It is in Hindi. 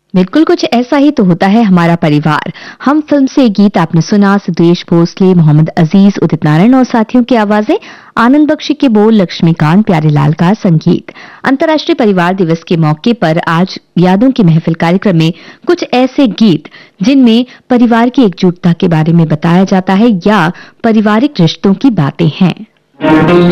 बिल्कुल कुछ ऐसा ही तो होता है हमारा परिवार। हम फिल्म से ये गीत आपने सुना, सुदेश भोसले, मोहम्मद अजीज, उदित नारायण और साथियों की आवाजें, आनंद बख्शी के बोल, लक्ष्मीकांत प्यारेलाल का संगीत। अंतर्राष्ट्रीय परिवार दिवस के मौके पर आज यादों की महफिल कार्यक्रम में कुछ ऐसे गीत जिनमें परिवार की एकजुटता के बारे में बताया जाता है या पारिवारिक रिश्तों की बातें हैं।